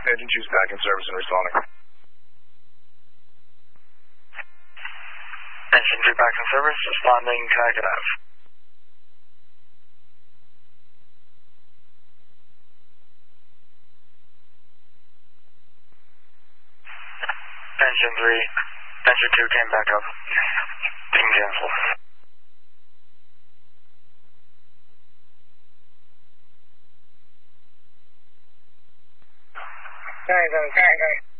Engine 2's back in service and responding. Engine 3 back in service, responding, Connecticut Ave. Engine 3, Engine 2 came back up. Team cancel. Sorry.